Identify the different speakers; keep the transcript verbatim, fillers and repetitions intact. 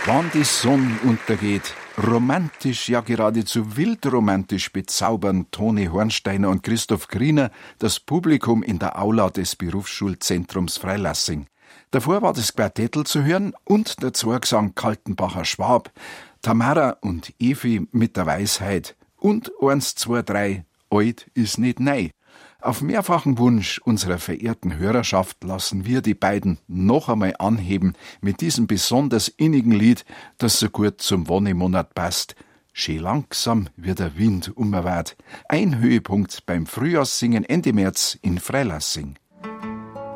Speaker 1: Wann die Sonne untergeht, romantisch, ja geradezu wildromantisch bezaubern Toni Hornsteiner und Christoph Griner das Publikum in der Aula des Berufsschulzentrums Freilassing. Davor war das Quartettel zu hören und der Zwergsang Kaltenbacher Schwab, Tamara und Evi mit der Weisheit und eins, zwei, drei, alt ist nicht nei. Auf mehrfachen Wunsch unserer verehrten Hörerschaft lassen wir die beiden noch einmal anheben mit diesem besonders innigen Lied, das so gut zum Wonnemonat passt. Schön langsam wird der Wind umweht. Ein Höhepunkt beim Frühjahrssingen Ende März in Freilassing.